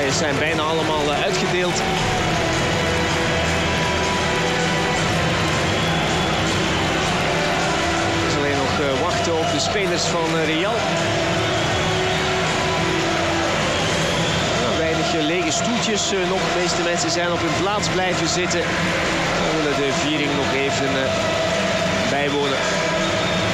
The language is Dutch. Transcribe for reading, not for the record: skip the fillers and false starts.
zijn bijna allemaal uitgedeeld. Het is alleen nog wachten op de spelers van Real. Weinig lege stoeltjes nog. De meeste mensen zijn op hun plaats blijven zitten. We willen de viering nog even bijwonen.